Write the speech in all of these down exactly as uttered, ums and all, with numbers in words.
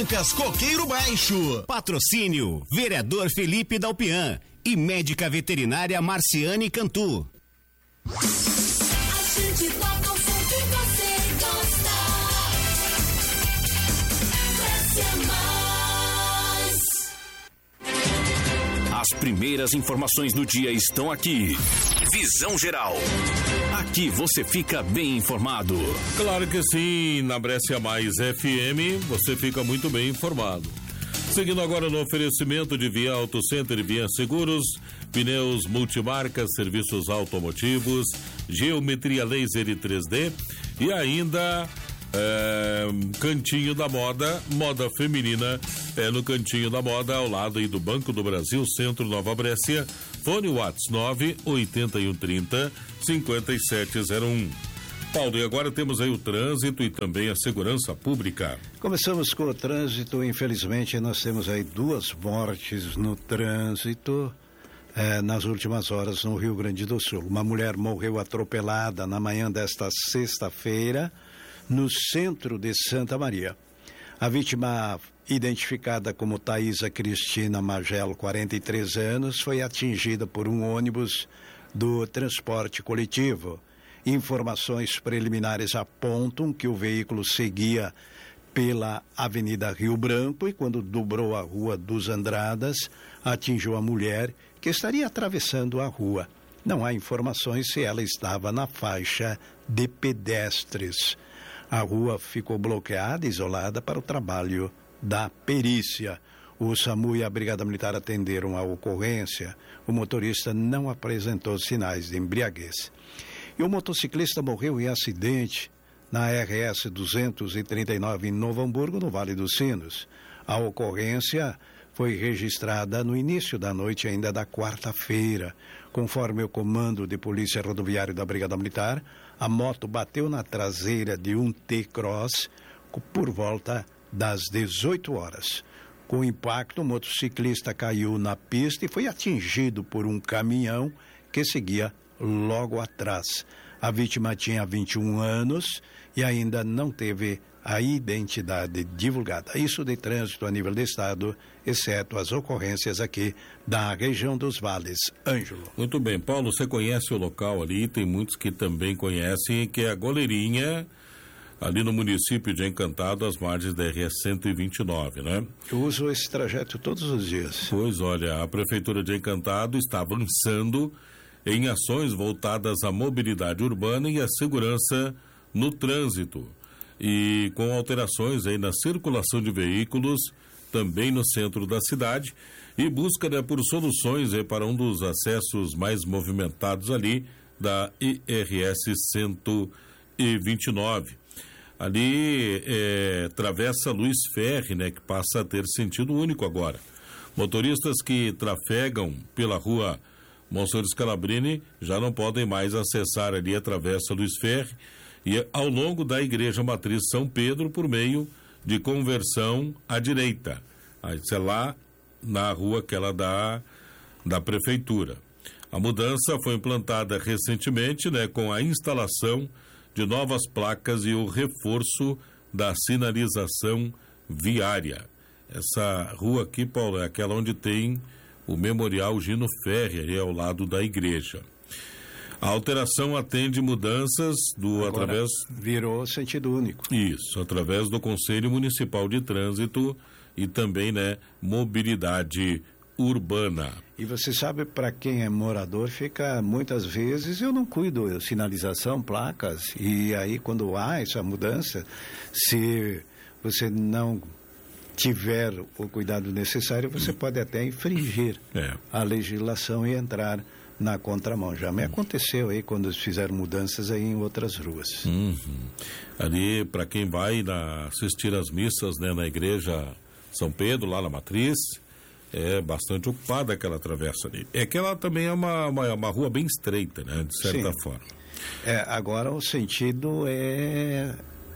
Coqueiro Baixo. Patrocínio, vereador Felipe Dalpian e médica veterinária Marciane Cantu. A gente toca o som que você gosta. As primeiras informações do dia estão aqui. Visão Geral. Aqui você fica bem informado. Claro que sim, na Brescia Mais F M você fica muito bem informado. Seguindo agora no oferecimento de Via Auto Center e Via Seguros, pneus multimarcas, serviços automotivos, geometria laser e três D e ainda é, Cantinho da Moda, moda feminina, é no Cantinho da Moda, ao lado aí do Banco do Brasil, Centro Nova Brescia. Fone WhatsApp nove oito um três zero cinco sete zero um. Paulo, e agora temos aí o trânsito e também a segurança pública. Começamos com o trânsito. Infelizmente nós temos aí duas mortes no trânsito eh, nas últimas horas no Rio Grande do Sul. Uma mulher morreu atropelada na manhã desta sexta-feira no centro de Santa Maria. A vítima, identificada como Thaisa Cristina Magelo, quarenta e três anos, foi atingida por um ônibus do transporte coletivo. Informações preliminares apontam que o veículo seguia pela Avenida Rio Branco e, quando dobrou a Rua dos Andradas, atingiu a mulher que estaria atravessando a rua. Não há informações se ela estava na faixa de pedestres. A rua ficou bloqueada, isolada para o trabalho da perícia. O SAMU e a Brigada Militar atenderam a ocorrência. O motorista não apresentou sinais de embriaguez. E o motociclista morreu em acidente na R S duzentos e trinta e nove em Novo Hamburgo, no Vale dos Sinos. A ocorrência foi registrada no início da noite ainda da quarta-feira. Conforme o comando de polícia rodoviária da Brigada Militar, a moto bateu na traseira de um T-Cross por volta das dezoito horas. Com o impacto, o motociclista caiu na pista e foi atingido por um caminhão que seguia logo atrás. A vítima tinha vinte e um anos e ainda não teve a identidade divulgada. Isso de trânsito a nível do estado, exceto as ocorrências aqui da região dos Vales. Ângelo. Muito bem, Paulo, você conhece o local ali, tem muitos que também conhecem, que é a Goleirinha, ali no município de Encantado, às margens da R S cento e vinte e nove, né? Eu uso esse trajeto todos os dias. Pois, olha, a Prefeitura de Encantado está avançando em ações voltadas à mobilidade urbana e à segurança no trânsito, e com alterações aí na circulação de veículos também no centro da cidade, e busca, né, por soluções aí para um dos acessos mais movimentados ali da I R S cento e vinte e nove. Ali é, travessa Luiz Ferre, né, que passa a ter sentido único agora. Motoristas que trafegam pela rua Monsenhor Scalabrini já não podem mais acessar ali a Travessa Luiz Ferre e ao longo da Igreja Matriz São Pedro por meio de conversão à direita. Isso é lá na rua aquela da, da Prefeitura. A mudança foi implantada recentemente, né, com a instalação de novas placas e o reforço da sinalização viária. Essa rua aqui, Paulo, é aquela onde tem o Memorial Gino Ferre, ali ao lado da igreja. A alteração atende mudanças do Agora através virou sentido único. Isso, através do Conselho Municipal de Trânsito e também, né, mobilidade urbana. E você sabe, para quem é morador, fica muitas vezes, eu não cuido de sinalização, placas, e aí quando há essa mudança, se você não tiver o cuidado necessário, você pode até infringir é. a legislação e entrar na contramão. Já me aconteceu aí quando fizeram mudanças aí em outras ruas. Uhum. Ali, para quem vai na, assistir às missas, né, na igreja São Pedro, lá na Matriz, é bastante ocupada aquela travessa ali. É que ela também é uma, uma, uma rua bem estreita, né, de certa Sim. forma. É, agora o sentido é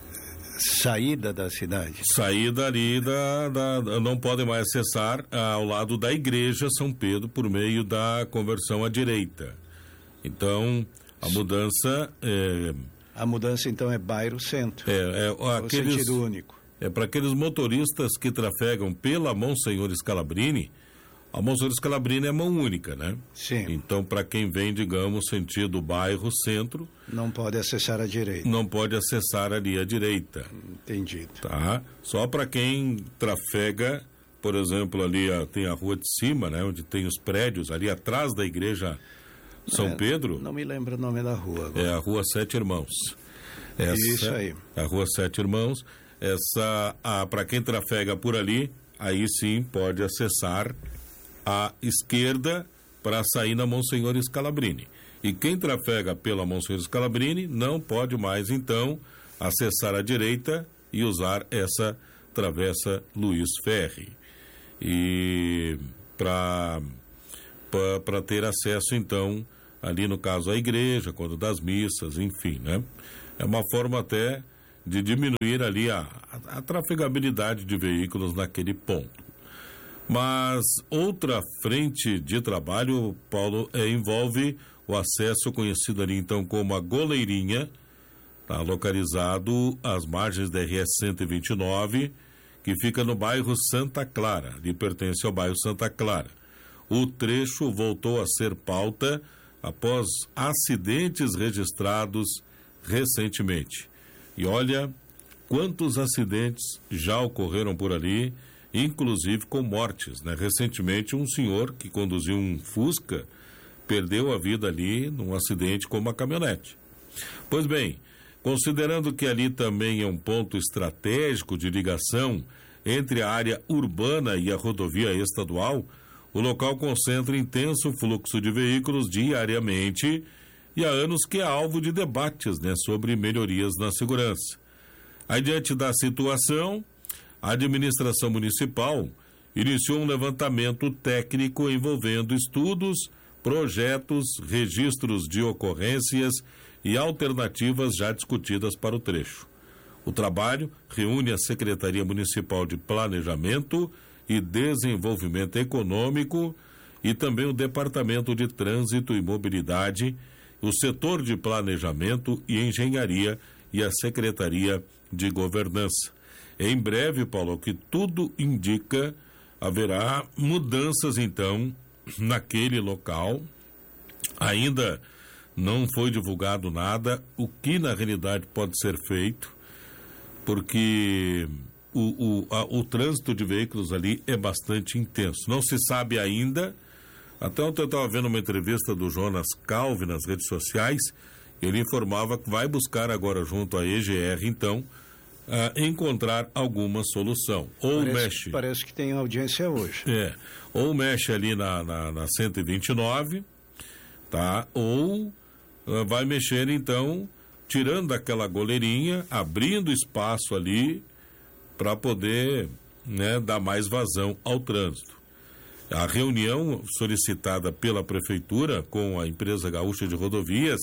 saída da cidade. Saída ali da, da, não podem mais acessar ao lado da igreja São Pedro por meio da conversão à direita. Então, a mudança é... A mudança, então, é bairro centro. É, é o aqueles, sentido único. é para aqueles motoristas que trafegam pela Monsenhor Scalabrini. A Monsenhor Scalabrini é mão única, né? Sim. Então, para quem vem, digamos, sentido bairro, centro... Não pode acessar a direita. Não pode acessar ali a direita. Entendido. Tá? Só para quem trafega, por exemplo, ali a, tem a rua de cima, né? Onde tem os prédios, ali atrás da igreja São É, Pedro. Não me lembro o nome da rua agora. É a Rua Sete Irmãos. Essa, Isso aí. A Rua Sete Irmãos. Essa, para quem trafega por ali, aí sim pode acessar a esquerda para sair na Monsenhor Scalabrini. E quem trafega pela Monsenhor Scalabrini não pode mais, então, acessar a direita e usar essa travessa Luiz Ferri. E para para ter acesso, então, ali no caso à igreja, quando das missas, enfim, né? É uma forma até de diminuir ali a, a, a trafegabilidade de veículos naquele ponto. Mas outra frente de trabalho, Paulo, é, envolve o acesso conhecido ali então como a Goleirinha, tá localizado às margens da R S cento e vinte e nove, que fica no bairro Santa Clara, ali pertence ao bairro Santa Clara. O trecho voltou a ser pauta após acidentes registrados recentemente. E olha quantos acidentes já ocorreram por ali, inclusive com mortes, né? Recentemente, um senhor que conduziu um Fusca perdeu a vida ali num acidente com uma caminhonete. Pois bem, considerando que ali também é um ponto estratégico de ligação entre a área urbana e a rodovia estadual, o local concentra intenso fluxo de veículos diariamente e há anos que é alvo de debates, né, sobre melhorias na segurança. Aí, diante da situação, a administração municipal iniciou um levantamento técnico envolvendo estudos, projetos, registros de ocorrências e alternativas já discutidas para o trecho. O trabalho reúne a Secretaria Municipal de Planejamento e Desenvolvimento Econômico e também o Departamento de Trânsito e Mobilidade, o Setor de Planejamento e Engenharia e a Secretaria de Governança. Em breve, Paulo, o que tudo indica, haverá mudanças, então, naquele local. Ainda não foi divulgado nada, o que na realidade pode ser feito, porque o, o, a, o trânsito de veículos ali é bastante intenso. Não se sabe ainda, até ontem eu estava vendo uma entrevista do Jonas Calvi nas redes sociais, ele informava que vai buscar agora junto à E G R, então, Uh, encontrar alguma solução. Ou parece, mexe... Parece que tem audiência hoje. É, ou mexe ali na, na, na cento e vinte e nove, tá? Ou uh, vai mexer, então, tirando aquela goleirinha, abrindo espaço ali para poder, né, dar mais vazão ao trânsito. A reunião solicitada pela Prefeitura com a empresa gaúcha de rodovias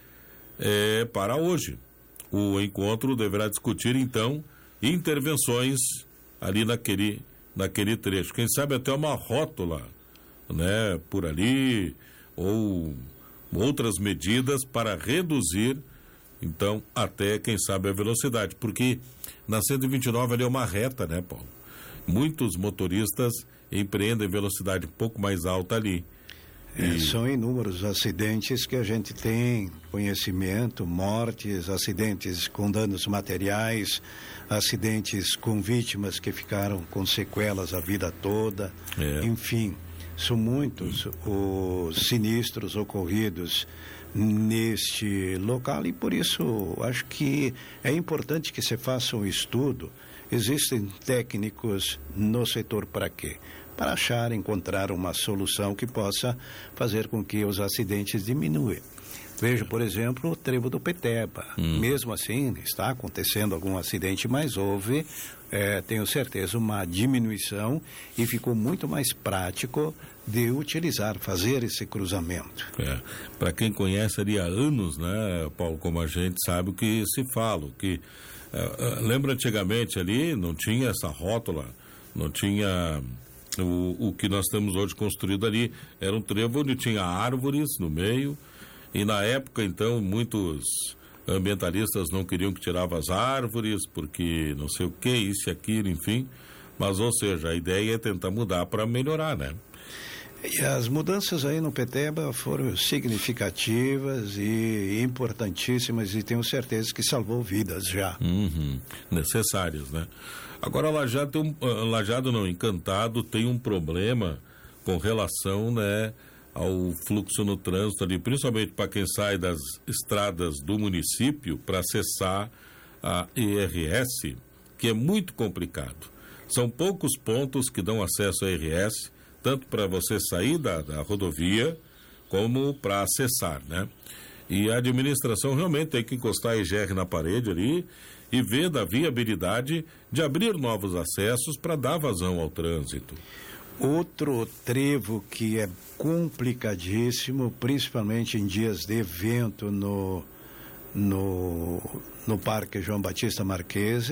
é para hoje. O encontro deverá discutir, então, intervenções ali naquele, naquele trecho. Quem sabe até uma rótula, né, por ali, ou outras medidas para reduzir, então, até, quem sabe, a velocidade. Porque na cento e vinte e nove ali é uma reta, né, Paulo? Muitos motoristas empreendem velocidade um pouco mais alta ali. É, são inúmeros acidentes que a gente tem conhecimento, mortes, acidentes com danos materiais, acidentes com vítimas que ficaram com sequelas a vida toda, é. Enfim, são muitos os sinistros ocorridos neste local e por isso acho que é importante que se faça um estudo. Existem técnicos no setor para quê? Para achar, encontrar uma solução que possa fazer com que os acidentes diminuam. Veja, por exemplo, o trevo do Peteba. Hum. Mesmo assim, está acontecendo algum acidente, mas houve, é, tenho certeza, uma diminuição e ficou muito mais prático de utilizar, fazer esse cruzamento. É. Para quem conhece ali há anos, né, Paulo, como a gente sabe o que se fala, que é, lembra antigamente ali, não tinha essa rótula, não tinha... O, o que nós temos hoje construído ali era um trevo onde tinha árvores no meio e na época então muitos ambientalistas não queriam que tirava as árvores, porque não sei o que, isso e aquilo, enfim. Mas, ou seja, a ideia é tentar mudar para melhorar, né? E as mudanças aí no Peteba foram significativas e importantíssimas, e tenho certeza que salvou vidas já. Uhum, necessárias, né? Agora, Lajeado, tem um, uh, Lajeado não, Encantado tem um problema com relação, né, ao fluxo no trânsito ali, principalmente para quem sai das estradas do município para acessar a I R S, que é muito complicado. São poucos pontos que dão acesso à I R S, tanto para você sair da, da rodovia, como para acessar, né? E a administração realmente tem que encostar a E G R na parede ali e ver da viabilidade de abrir novos acessos para dar vazão ao trânsito. Outro trevo que é complicadíssimo, principalmente em dias de evento no, no, no Parque João Batista Marquese,